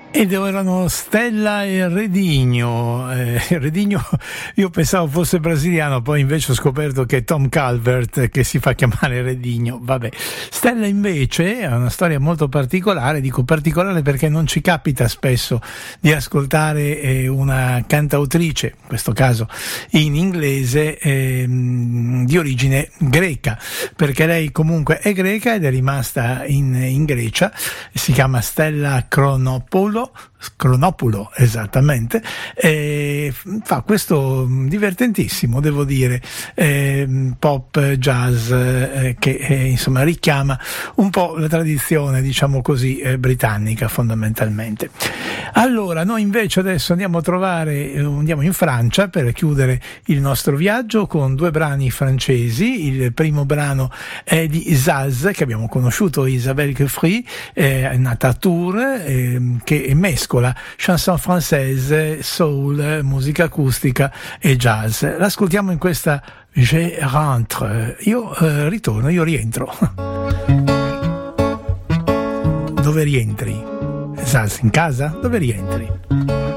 Ed erano Stella e Redigno. Redigno io pensavo fosse brasiliano, poi invece ho scoperto che è Tom Calvert che si fa chiamare Redigno. Vabbè. Stella invece è una storia molto particolare, dico particolare perché non ci capita spesso di ascoltare una cantautrice, in questo caso in inglese, di origine greca, perché lei comunque è greca ed è rimasta in Grecia, si chiama Stella Chronopulo, esattamente, fa questo divertentissimo, devo dire, pop jazz che insomma richiama un po' la tradizione, diciamo così, britannica fondamentalmente. Allora, noi invece adesso andiamo in Francia per chiudere il nostro viaggio con due brani francesi. Il primo brano è di Zaz, che abbiamo conosciuto, Isabelle Quefry, nata a Tours, che mescola chanson française, soul, musica acustica e jazz. L'ascoltiamo in questa Je rentre. Io rientro. Dove rientri? Zaz, in casa? Dove rientri?